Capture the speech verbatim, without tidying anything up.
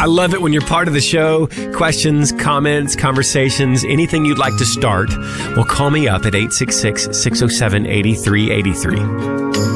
I love it when you're part of the show. Questions, comments, conversations, anything you'd like to start. Well, call me up at eight six six, six oh seven, eight three eight three.